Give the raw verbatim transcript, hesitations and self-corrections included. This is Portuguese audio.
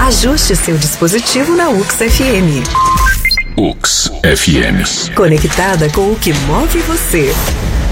Ajuste seu dispositivo na U X F M. U X F M. Conectada com o que move você.